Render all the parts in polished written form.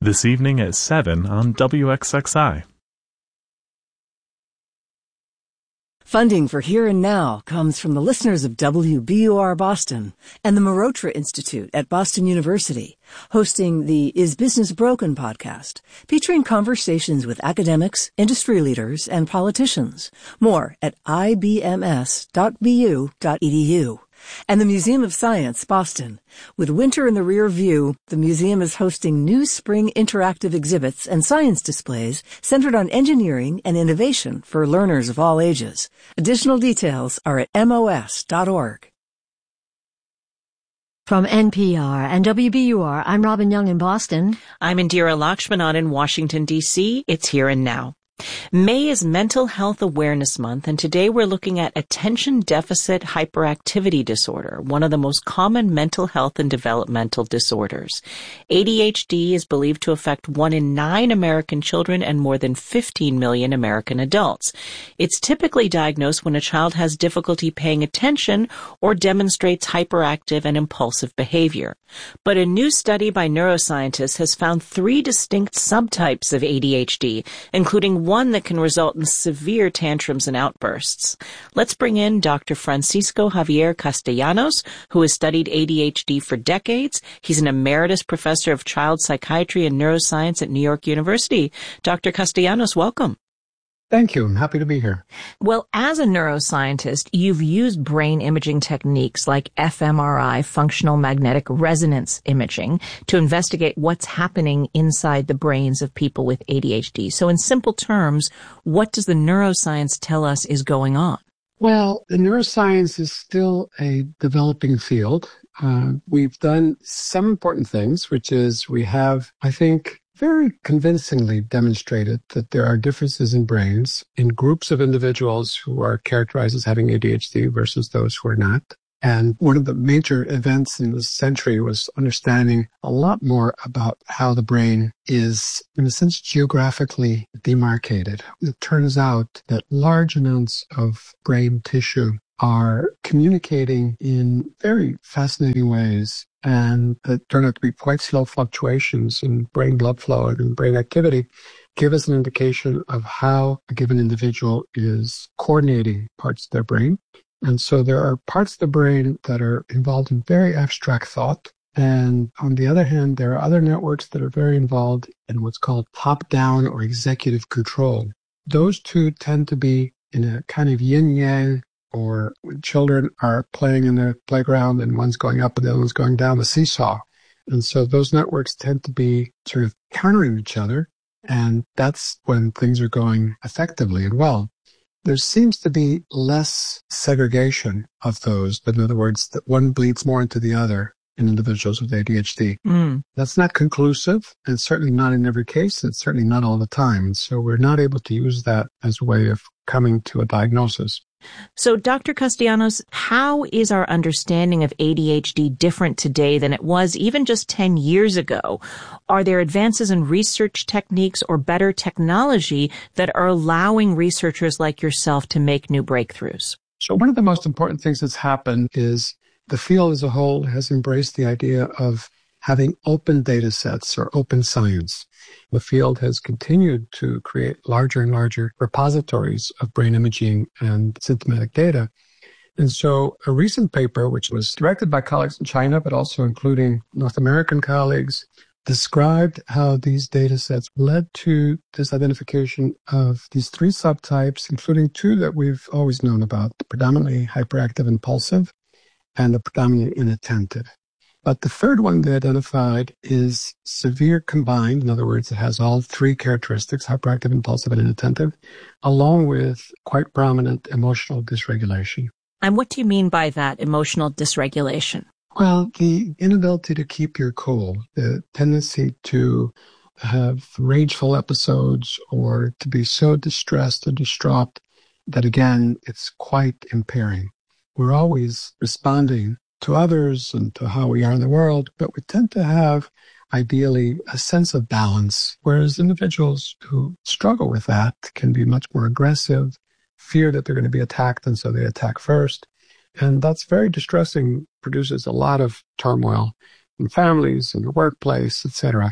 This evening at 7 on WXXI. Funding for Here and Now comes from the listeners of WBUR Boston and the Marotra Institute at Boston University, hosting the Is Business Broken podcast, featuring conversations with academics, industry leaders, and politicians. More at ibms.bu.edu. And the Museum of Science, Boston. With winter in the rear view, the museum is hosting new spring interactive exhibits and science displays centered on engineering and innovation for learners of all ages. Additional details are at mos.org. From NPR and WBUR, I'm Robin Young in Boston. I'm Indira Lakshmanan in Washington, D.C. It's Here and Now. May is Mental Health Awareness Month, and today we're looking at attention deficit hyperactivity disorder, one of the most common mental health and developmental disorders. ADHD is believed to affect 1 in 9 American children and more than 15 million American adults. It's typically diagnosed when a child has difficulty paying attention or demonstrates hyperactive and impulsive behavior. But a new study by neuroscientists has found 3 distinct subtypes of ADHD, including one that can result in severe tantrums and outbursts. Let's bring in Dr. Francisco Javier Castellanos, who has studied ADHD for decades. He's an emeritus professor of child psychiatry and neuroscience at New York University. Dr. Castellanos, welcome. Thank you. I'm happy to be here. Well, as a neuroscientist, you've used brain imaging techniques like fMRI, functional magnetic resonance imaging, to investigate what's happening inside the brains of people with ADHD. So in simple terms, what does the neuroscience tell us is going on? Well, the neuroscience is still a developing field. We've done some important things, which is we have, I think, very convincingly demonstrated that there are differences in brains in groups of individuals who are characterized as having ADHD versus those who are not. And one of the major events in this century was understanding a lot more about how the brain is, in a sense, geographically demarcated. It turns out that large amounts of brain tissue are communicating in very fascinating ways, and that turn out to be quite slow fluctuations in brain blood flow and in brain activity, give us an indication of how a given individual is coordinating parts of their brain. And so there are parts of the brain that are involved in very abstract thought. And on the other hand, there are other networks that are very involved in what's called top-down or executive control. Those two tend to be in a kind of yin-yang, or when children are playing in the playground and one's going up and the other one's going down the seesaw. And so those networks tend to be sort of countering each other, and that's when things are going effectively and well. There seems to be less segregation of those, but in other words, that one bleeds more into the other in individuals with ADHD. That's not conclusive, and certainly not in every case, and certainly not all the time. So we're not able to use that as a way of coming to a diagnosis. So, Dr. Castellanos, how is our understanding of ADHD different today than it was even just 10 years ago? Are there advances in research techniques or better technology that are allowing researchers like yourself to make new breakthroughs? So one of the most important things that's happened is the field as a whole has embraced the idea of having open data sets or open science. The field has continued to create larger and larger repositories of brain imaging and symptomatic data. And so a recent paper, which was directed by colleagues in China, but also including North American colleagues, described how these data sets led to this identification of these 3 subtypes, including 2 that we've always known about, the predominantly hyperactive impulsive and the predominantly inattentive. But the third one they identified is severe combined. In other words, it has all 3 characteristics, hyperactive, impulsive, and inattentive, along with quite prominent emotional dysregulation. And what do you mean by that, emotional dysregulation? Well, the inability to keep your cool, the tendency to have rageful episodes or to be so distressed or distraught that, again, it's quite impairing. We're always responding to others and to how we are in the world, but we tend to have, ideally, a sense of balance, whereas individuals who struggle with that can be much more aggressive, fear that they're going to be attacked, and so they attack first. And that's very distressing, produces a lot of turmoil in families, in the workplace, etc.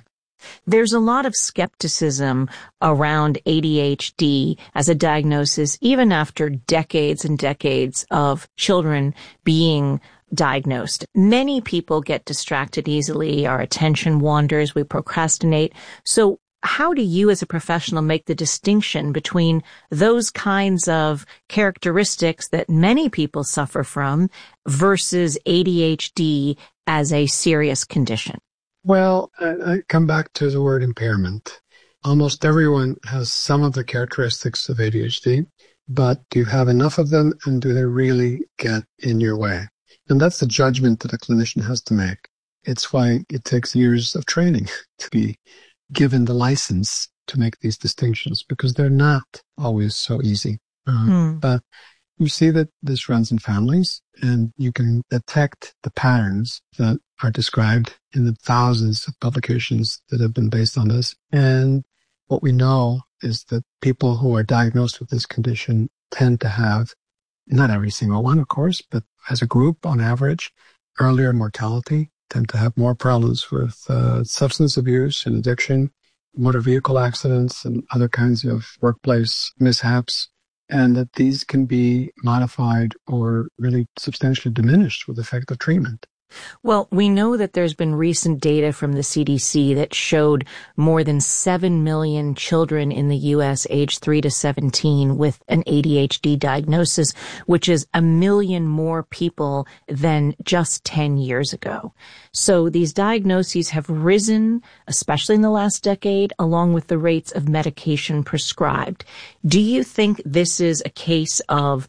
There's a lot of skepticism around ADHD as a diagnosis, even after decades and decades of children being diagnosed. Many people get distracted easily, our attention wanders, we procrastinate. So how do you as a professional make the distinction between those kinds of characteristics that many people suffer from versus ADHD as a serious condition? Well, I come back to the word impairment. Almost everyone has some of the characteristics of ADHD, but do you have enough of them, and do they really get in your way? And that's the judgment that a clinician has to make. It's why it takes years of training to be given the license to make these distinctions, because they're not always so easy. But you see that this runs in families, and you can detect the patterns that are described in the thousands of publications that have been based on this. And what we know is that people who are diagnosed with this condition tend to have, not every single one, of course, but as a group, on average, earlier mortality, tend to have more problems with substance abuse and addiction, motor vehicle accidents, and other kinds of workplace mishaps, and that these can be modified or really substantially diminished with effective treatment. Well, we know that there's been recent data from the CDC that showed more than 7 million children in the U.S. aged 3 to 17 with an ADHD diagnosis, which is 1 million more people than just 10 years ago. So these diagnoses have risen, especially in the last decade, along with the rates of medication prescribed. Do you think this is a case of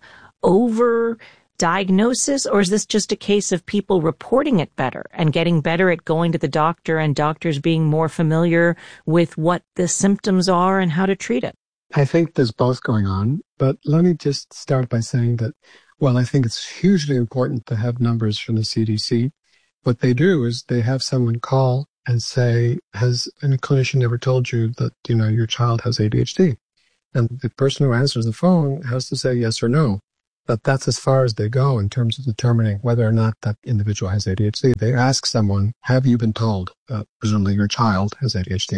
diagnosis, or is this just a case of people reporting it better and getting better at going to the doctor and doctors being more familiar with what the symptoms are and how to treat it? I think there's both going on, but let me just start by saying that, well, I think it's hugely important to have numbers from the CDC. What they do is they have someone call and say, has any clinician ever told you that, your child has ADHD? And the person who answers the phone has to say yes or no. But that's as far as they go in terms of determining whether or not that individual has ADHD. They ask someone, have you been told that presumably your child has ADHD?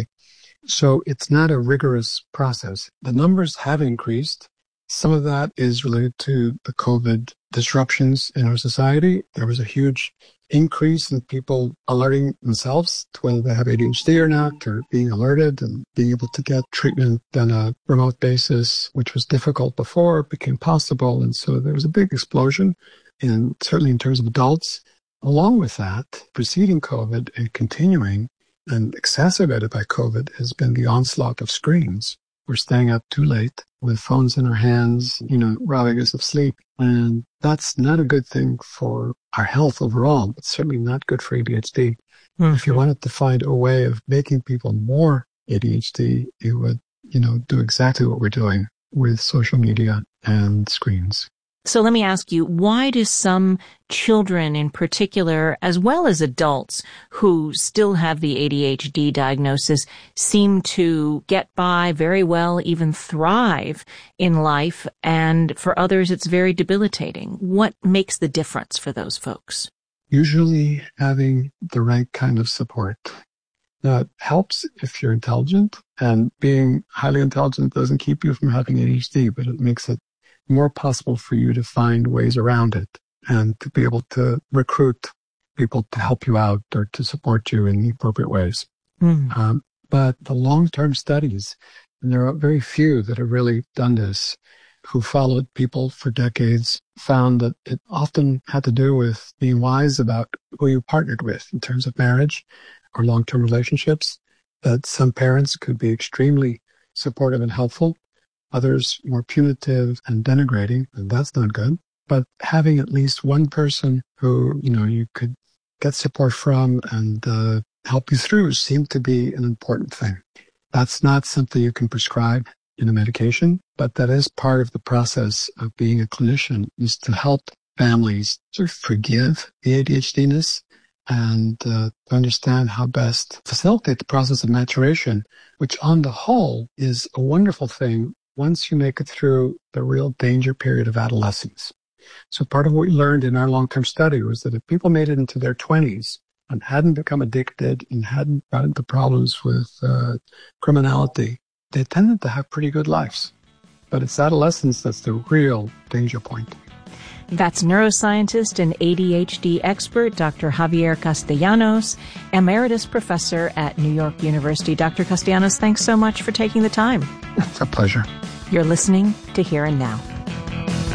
So it's not a rigorous process. The numbers have increased. Some of that is related to the COVID disruptions in our society. There was a huge increase in people alerting themselves to whether they have ADHD or not, or being alerted and being able to get treatment on a remote basis, which was difficult before, became possible. And so there was a big explosion, and certainly in terms of adults. Along with that, preceding COVID and continuing and exacerbated by COVID has been the onslaught of screens. We're staying up too late with phones in our hands, robbing us of sleep. And that's not a good thing for our health overall, but certainly not good for ADHD. Mm-hmm. If you wanted to find a way of making people more ADHD, you would, do exactly what we're doing with social media and screens. So let me ask you, why do some children in particular, as well as adults who still have the ADHD diagnosis, seem to get by very well, even thrive in life, and for others it's very debilitating? What makes the difference for those folks? Usually having the right kind of support. Now, it helps if you're intelligent, and being highly intelligent doesn't keep you from having ADHD, but it makes it more possible for you to find ways around it and to be able to recruit people to help you out or to support you in the appropriate ways. Mm. But the long-term studies, and there are very few that have really done this, who followed people for decades, found that it often had to do with being wise about who you partnered with in terms of marriage or long-term relationships, that some parents could be extremely supportive and helpful, others more punitive and denigrating, and that's not good. But having at least one person who, you could get support from and help you through seemed to be an important thing. That's not something you can prescribe in a medication, but that is part of the process of being a clinician, is to help families sort of forgive the ADHD-ness and to understand how best to facilitate the process of maturation, which on the whole is a wonderful thing once you make it through the real danger period of adolescence. So part of what we learned in our long-term study was that if people made it into their 20s and hadn't become addicted and hadn't got into problems with criminality, they tended to have pretty good lives. But it's adolescence that's the real danger point. That's neuroscientist and ADHD expert Dr. Javier Castellanos, emeritus professor at New York University. Dr. Castellanos, thanks so much for taking the time. It's a pleasure. You're listening to Here and Now.